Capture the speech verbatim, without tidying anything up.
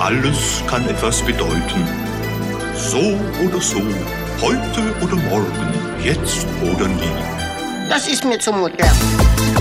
Alles kann etwas bedeuten. So oder so, heute oder morgen, jetzt oder nie. Das ist mir zu modern.